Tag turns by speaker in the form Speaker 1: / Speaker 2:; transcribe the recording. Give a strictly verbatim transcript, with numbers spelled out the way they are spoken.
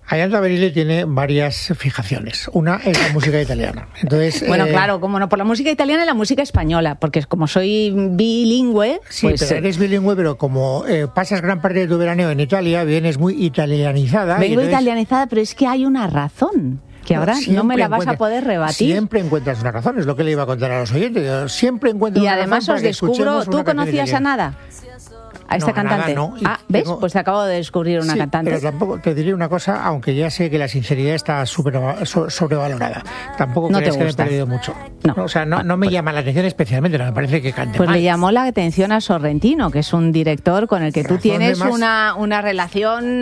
Speaker 1: Ayanta Berile tiene varias fijaciones. Una es la música italiana. Entonces,
Speaker 2: bueno,
Speaker 1: eh,
Speaker 2: claro, como no, por la música italiana y la música española, porque como soy bilingüe...
Speaker 1: Sí,
Speaker 2: pues,
Speaker 1: pero eres bilingüe, pero como eh, pasas gran parte de tu veraneo en Italia, vienes muy italianizada.
Speaker 2: Vengo
Speaker 1: entonces,
Speaker 2: italianizada, pero es que hay una razón que ahora no me la vas a poder rebatir.
Speaker 1: Siempre encuentras una razón, es lo que le iba a contar a los oyentes. Yo siempre encuentro
Speaker 2: y
Speaker 1: una
Speaker 2: además
Speaker 1: razón
Speaker 2: os
Speaker 1: para que
Speaker 2: descubro, ¿tú conocías a Nada? A esta
Speaker 1: no,
Speaker 2: cantante.
Speaker 1: Nada no.
Speaker 2: Ah, ¿ves?
Speaker 1: Tengo...
Speaker 2: Pues te acabo de descubrir una
Speaker 1: sí,
Speaker 2: cantante.
Speaker 1: Pero tampoco te diré una cosa, aunque ya sé que la sinceridad está super, so, sobrevalorada. Tampoco
Speaker 2: no
Speaker 1: crees
Speaker 2: te
Speaker 1: que
Speaker 2: gusta.
Speaker 1: me he perdido mucho.
Speaker 2: No.
Speaker 1: O sea, no, no me
Speaker 2: pues,
Speaker 1: llama la atención especialmente, no me parece que cante
Speaker 2: Pues
Speaker 1: mal.
Speaker 2: le llamó la atención a Sorrentino, que es un director con el que
Speaker 1: Razón
Speaker 2: tú tienes
Speaker 1: de más.
Speaker 2: una, una relación